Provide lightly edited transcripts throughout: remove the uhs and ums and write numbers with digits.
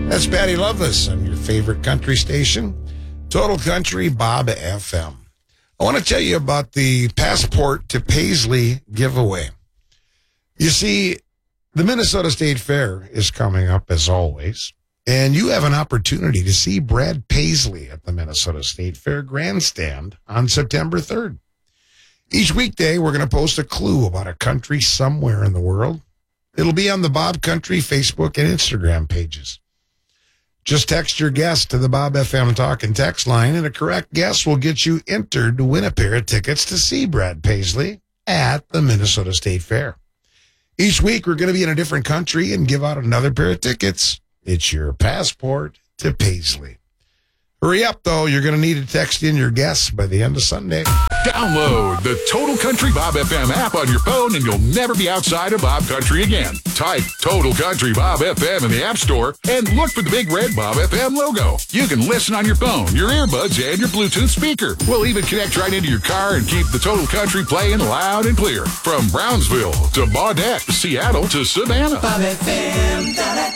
That's Patty Loveless on your favorite country station, Total Country Bob FM. I want to tell you about the Passport to Paisley giveaway. You see, the Minnesota State Fair is coming up as always, and you have an opportunity to see Brad Paisley at the Minnesota State Fair Grandstand on September 3rd. Each weekday, we're going to post a clue about a country somewhere in the world. It'll be on the Bob Country Facebook and Instagram pages. Just text your guess to the Bob FM Talk and Text line, and a correct guess will get you entered to win a pair of tickets to see Brad Paisley at the Minnesota State Fair. Each week, we're going to be in a different country and give out another pair of tickets. It's your Passport to Paisley. Hurry up, though. You're going to need to text in your guess by the end of Sunday. Download the Total Country Bob FM app on your phone and you'll never be outside of Bob Country again. Type Total Country Bob FM in the App Store and look for the big red Bob FM logo. You can listen on your phone, your earbuds, and your Bluetooth speaker. We'll even connect right into your car and keep the Total Country playing loud and clear. From Brownsville to Baudette, Seattle to Savannah. Bob FM,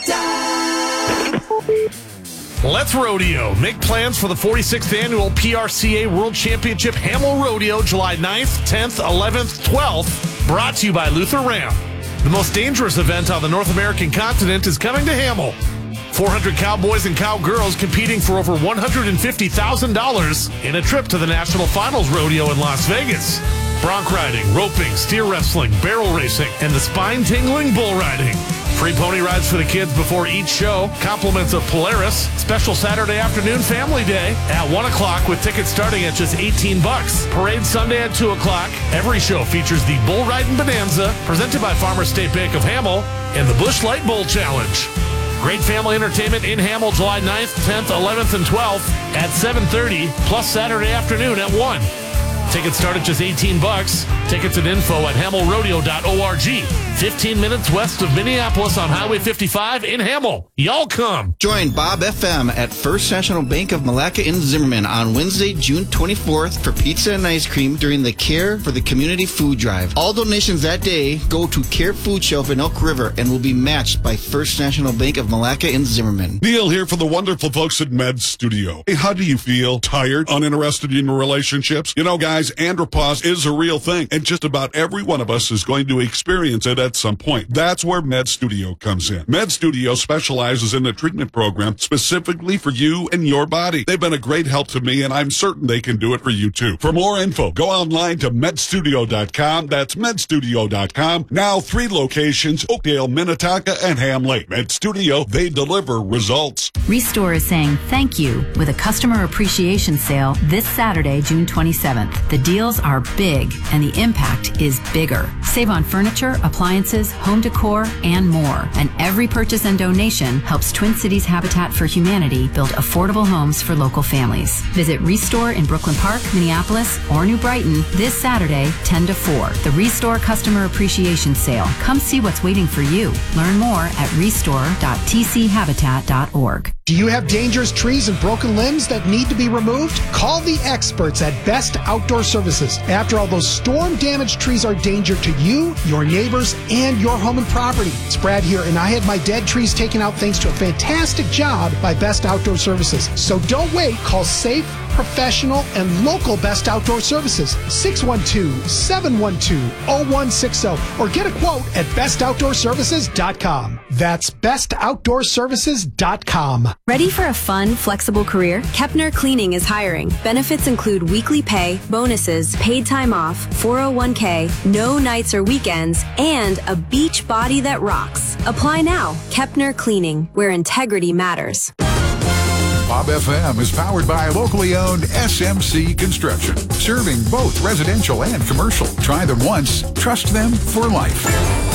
da-da-da. Let's Rodeo. Make plans for the 46th Annual PRCA World Championship Hamel Rodeo, July 9th, 10th, 11th, 12th. Brought to you by Luther Ram. The most dangerous event on the North American continent is coming to Hamel. 400 cowboys and cowgirls competing for over $150,000 in a trip to the National Finals Rodeo in Las Vegas. Bronc riding, roping, steer wrestling, barrel racing, and the spine-tingling bull riding. Free pony rides for the kids before each show. Compliments of Polaris. Special Saturday afternoon family day at 1 o'clock with tickets starting at just $18. Parade Sunday at 2 o'clock. Every show features the Bull Riding Bonanza presented by Farmers State Bank of Hamel and the Busch Light Bull Challenge. Great family entertainment in Hamel July 9th, 10th, 11th, and 12th at 7:30, plus Saturday afternoon at 1. Tickets start at just $18. Tickets and info at hamelrodeo.org. 15 minutes west of Minneapolis on Highway 55 in Hamel. Y'all come. Join Bob FM at First National Bank of Malacca in Zimmerman on Wednesday, June 24th for pizza and ice cream during the Care for the Community Food Drive. All donations that day go to Care Food Shelf in Elk River and will be matched by First National Bank of Malacca in Zimmerman. Neil here for the wonderful folks at Med Studio. Hey, how do you feel? Tired? Uninterested in relationships? You know, guys, andropause is a real thing, and just about every one of us is going to experience it at some point. That's where Med Studio comes in. Med Studio specializes in the treatment program specifically for you and your body. They've been a great help to me, and I'm certain they can do it for you too. For more info, go online to medstudio.com. That's medstudio.com. Now 3 locations: Oakdale, Minnetonka, and Ham Lake. Med Studio, they deliver results. Restore is saying thank you with a customer appreciation sale this Saturday, June 27th. The deals are big and the impact is bigger. Save on furniture, appliances, home decor, and more. And every purchase and donation helps Twin Cities Habitat for Humanity build affordable homes for local families. Visit Restore in Brooklyn Park, Minneapolis, or New Brighton this Saturday, 10 to 4. The Restore Customer Appreciation Sale. Come see what's waiting for you. Learn more at restore.tchabitat.org. Do you have dangerous trees and broken limbs that need to be removed? Call the experts at Best Outdoor Services. After all, those storm-damaged trees are a danger to you, your neighbors, and your home and property. It's Brad here, and I had my dead trees taken out thanks to a fantastic job by Best Outdoor Services. So don't wait. Call safe, professional, and local Best Outdoor Services. 612-712-0160 or get a quote at bestoutdoorservices.com. That's bestoutdoorservices.com. Ready for a fun, flexible career? Kepner Cleaning is hiring. Benefits include weekly pay, bonuses, paid time off, 401k, no nights or weekends, and a beach body that rocks. Apply now. Kepner Cleaning, where integrity matters. Bob FM is powered by locally owned SMC Construction, serving both residential and commercial. Try them once, trust them for life.